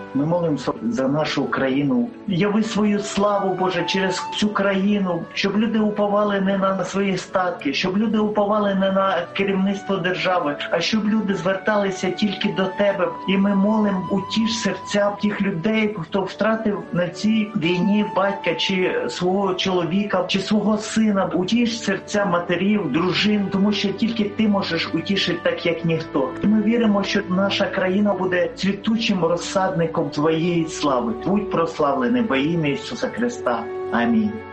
Ми молимося за нашу країну. Яви свою славу, Боже, через цю країну, щоб люди уповали не на свої статки, щоб люди уповали не на керівництво держави, а щоб люди зверталися тільки до Тебе. І ми молимо, утіш серця тих людей, хто втратив на цій війні батька, чи свого чоловіка, чи свого сина. Утіш серця матерів, дружин, тому що тільки Ти можеш утішити так, як ніхто. І ми віримо, що наша країна буде цвітучим розсадником Твоєї слави. Будь прославлений во ім'я Ісуса Христа. Амінь.